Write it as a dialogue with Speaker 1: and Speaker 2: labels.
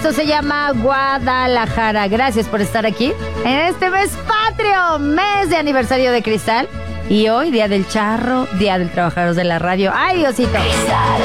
Speaker 1: Esto se llama Guadalajara. Gracias por estar aquí en este mes patrio, mes de aniversario de Cristal. Y hoy, Día del Charro, Día del Trabajador de la Radio. ¡Ay, Diosito!